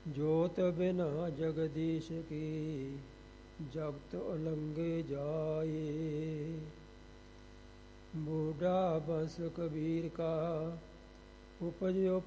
जोत बिना जगदीश की जगत उलंघे जाए। बूढ़ा बंस कबीर का उपजो